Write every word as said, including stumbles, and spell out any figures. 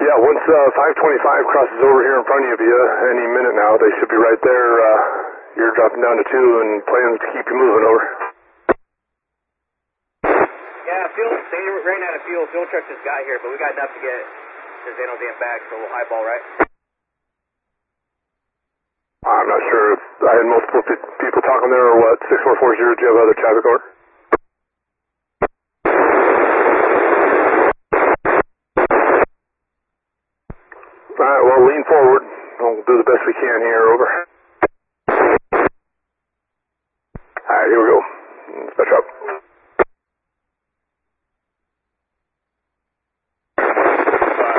Yeah, once uh, five twenty-five crosses over here in front of you any minute now, they should be right there. Uh, you're dropping down to two and plans to keep you moving, over. Yeah, fuel, they ran out of fuel. Fuel truck just got here, but we got enough to get the Zeno Dam back, so we'll highball, right? I'm not sure if I had multiple people talking there or what. six four four zero, do you have other traffic, over? Alright, well, lean forward. We'll do the best we can here, over.